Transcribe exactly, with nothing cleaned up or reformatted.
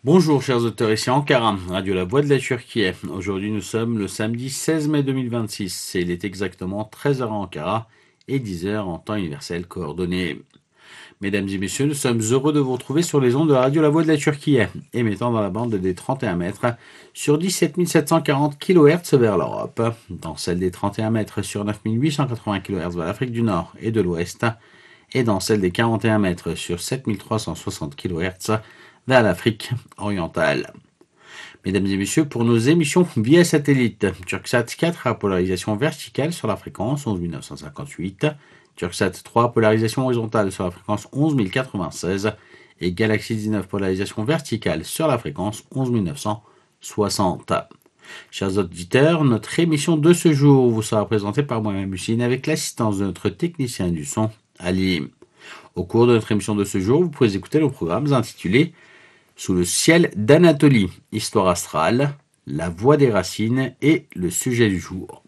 Bonjour chers auditeurs, ici Ankara, Radio La Voix de la Turquie. Aujourd'hui nous sommes le samedi seize mai deux mille vingt-six. Il est exactement treize heures à Ankara et dix heures en temps universel coordonné. Mesdames et messieurs, nous sommes heureux de vous retrouver sur les ondes de Radio La Voix de la Turquie, émettant dans la bande des trente et un mètres sur dix-sept mille sept cent quarante kilohertz vers l'Europe, dans celle des trente et un mètres sur neuf mille huit cent quatre-vingts kilohertz vers l'Afrique du Nord et de l'Ouest, et dans celle des quarante et un mètres sur sept mille trois cent soixante kilohertz vers l'Afrique orientale. Mesdames et messieurs, pour nos émissions via satellite, Turksat quatre à polarisation verticale sur la fréquence onze mille neuf cent cinquante-huit, Turksat trois polarisation horizontale sur la fréquence onze mille quatre-vingt-seize et Galaxy dix-neuf polarisation verticale sur la fréquence onze mille neuf cent soixante. Chers auditeurs, notre émission de ce jour vous sera présentée par moi-même, Hussein, avec l'assistance de notre technicien du son, Ali. Au cours de notre émission de ce jour, vous pouvez écouter nos programmes intitulés Sous le ciel d'Anatolie, Histoire astrale, La voix des racines et le sujet du jour.